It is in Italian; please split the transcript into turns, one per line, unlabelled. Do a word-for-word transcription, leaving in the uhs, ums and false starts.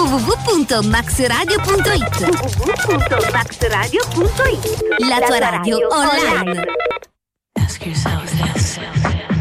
w w w punto max radio punto i t.
w w w punto max radio punto i t.
La tua radio online.
Ask yourself that.